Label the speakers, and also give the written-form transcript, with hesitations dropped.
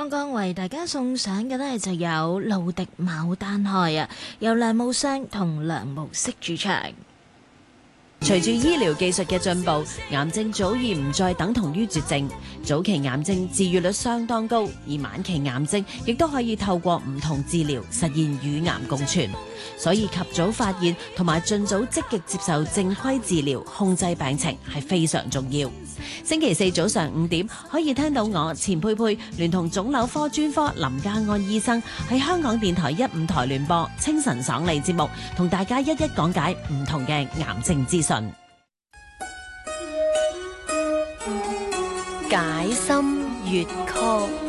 Speaker 1: 剛剛為大家送上嘅呢就有路迪牡丹開啊，由梁慕雙同梁慕色主唱。
Speaker 2: 隨住醫療技術嘅進步，癌症早已唔再等同於絕症。早期癌症治癒率相當高，而晚期癌症亦都可以透過唔同治療實現與癌共存。所以及早發現同埋盡早積極接受正規治療，控制病情係非常重要。星期四早上5點可以聽到我錢佩佩聯同腫瘤科專科林家安醫生喺香港電台1、5台聯播清晨爽利節目，同大家一一講解唔同嘅癌症資訊。
Speaker 3: 解心粵曲。